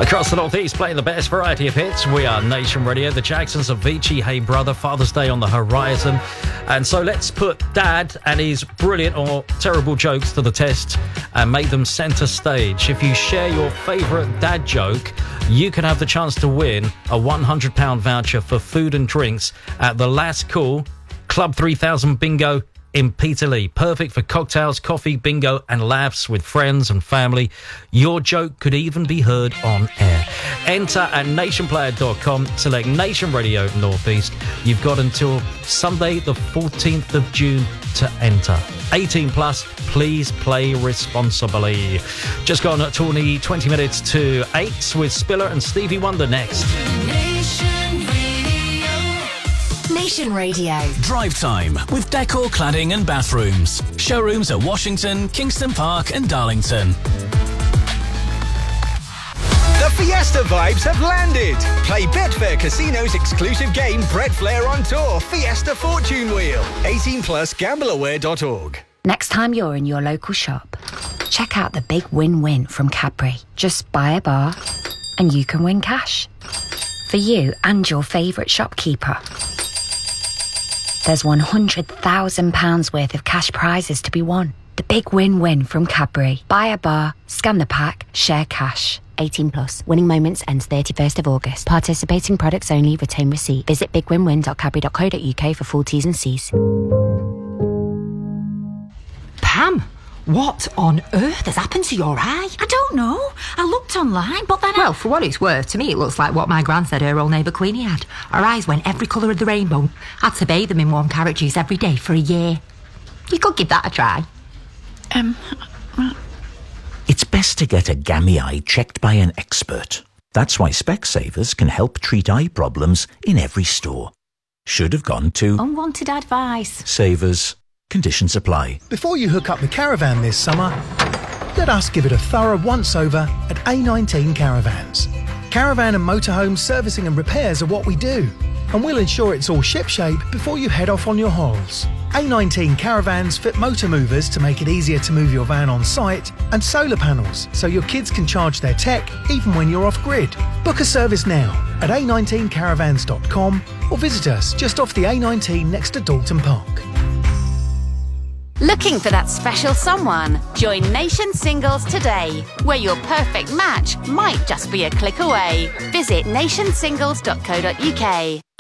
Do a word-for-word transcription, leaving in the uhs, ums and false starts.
Across the Northeast, playing the best variety of hits. We are Nation Radio. The Jacksons, Avicii, Hey Brother, Father's Day on the horizon. And so let's put Dad and his brilliant or terrible jokes to the test and make them centre stage. If you share your favourite dad joke, you can have the chance to win a one hundred pounds voucher for food and drinks at the Last Call Club three thousand Bingo in Peterlee. Perfect for cocktails, coffee, bingo and laughs with friends and family. Your joke could even be heard on air. Enter at nation player dot com. Select Nation Radio Northeast. You've got until Sunday the fourteenth of June to enter. eighteen plus, please play responsibly. Just gone at twenty, twenty minutes to eight with Spiller and Stevie Wonder next. Nation Radio. Drive Time with Decor Cladding and Bathrooms. Showrooms at Washington, Kingston Park and Darlington. The Fiesta vibes have landed. Play Betfair Casino's exclusive game Bread Flair on Tour Fiesta Fortune Wheel. eighteen plus, gamble aware dot org. Next time you're in your local shop, check out the big win-win from Cadbury. Just buy a bar and you can win cash. For you and your favourite shopkeeper. There's one hundred thousand pounds worth of cash prizes to be won. The big win-win from Cadbury. Buy a bar, scan the pack, share cash. eighteen plus. Winning moments ends thirty-first of August. Participating products only. Retain receipt. Visit big win win dot cadbury dot co dot uk for full T's and C's. Pam, what on earth has happened to your eye? I don't know. I looked online, but then I... Well, for what it's worth, to me it looks like what my gran said her old neighbour Queenie had. Her eyes went every colour of the rainbow. Had to bathe them in warm carrot juice every day for a year. You could give that a try. Um... It's best to get a gammy eye checked by an expert. That's why Specsavers can help treat eye problems in every store. Should have gone to... Unwanted advice. Savers. Conditions apply. Before you hook up the caravan this summer, let us give it a thorough once-over at A nineteen Caravans. Caravan and motorhome servicing and repairs are what we do, and we'll ensure it's all shipshape before you head off on your holes. A nineteen Caravans fit motor movers to make it easier to move your van on site, and solar panels so your kids can charge their tech even when you're off-grid. Book a service now at a nineteen caravans dot com or visit us just off the A nineteen next to Dalton Park. Looking for that special someone? Join Nation Singles today, where your perfect match might just be a click away. Visit nation singles dot co dot uk.